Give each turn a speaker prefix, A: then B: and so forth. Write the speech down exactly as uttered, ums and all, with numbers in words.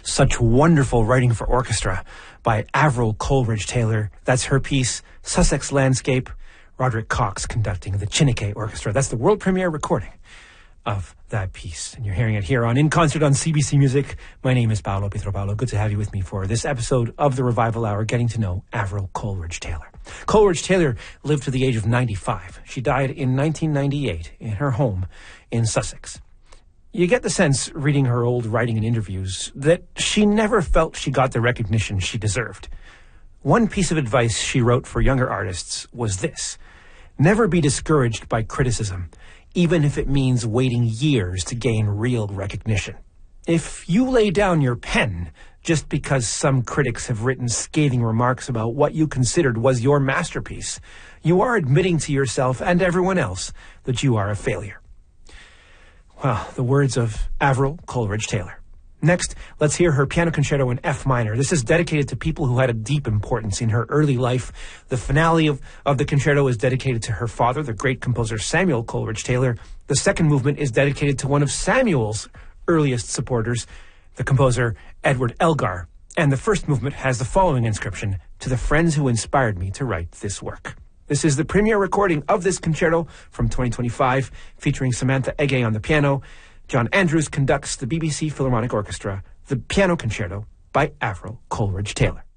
A: Such wonderful writing for orchestra by Avril Coleridge Taylor. That's her piece, Sussex Landscape. Roderick Cox conducting the Chineke Orchestra. That's the world premiere recording of that piece. And you're hearing it here on In Concert on C B C Music. My name is Paolo Pietropalo. Good to have you with me for this episode of the Revival Hour, getting to know Avril Coleridge Taylor. Coleridge Taylor lived to the age of ninety-five. She died in nineteen ninety-eight in her home in Sussex. You get the sense, reading her old writing and interviews, that she never felt she got the recognition she deserved. One piece of advice she wrote for younger artists was this: never be discouraged by criticism, even if it means waiting years to gain real recognition. If you lay down your pen just because some critics have written scathing remarks about what you considered was your masterpiece, you are admitting to yourself and everyone else that you are a failure. Well, the words of Avril Coleridge Taylor. Next, let's hear her piano concerto in F minor. This is dedicated to people who had a deep importance in her early life. The finale of, of the concerto is dedicated to her father, the great composer Samuel Coleridge Taylor. The second movement is dedicated to one of Samuel's earliest supporters, the composer Edward Elgar. And the first movement has the following inscription: to the friends who inspired me to write this work. This is the premiere recording of this concerto from twenty twenty-five, featuring Samantha Ege on the piano. John Andrews conducts the B B C Philharmonic Orchestra, the piano concerto by Avril Coleridge Taylor.